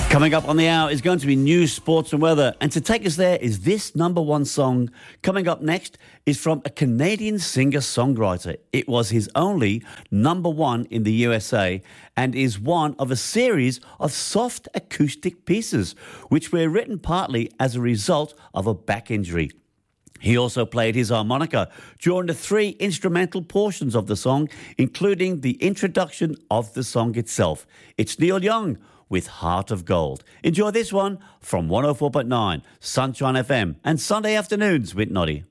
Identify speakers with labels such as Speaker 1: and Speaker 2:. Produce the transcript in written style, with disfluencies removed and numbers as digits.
Speaker 1: Coming up on the hour is going to be news, sports and weather. And to take us there is this number one song. Coming up next is from a Canadian singer-songwriter. It was his only number one in the USA and is one of a series of soft acoustic pieces, which were written partly as a result of a back injury. He also played his harmonica during the three instrumental portions of the song, including the introduction of the song itself. It's Neil Young with Heart of Gold. Enjoy this one from 104.9 Sunshine FM and Sunday Afternoons with Noddy.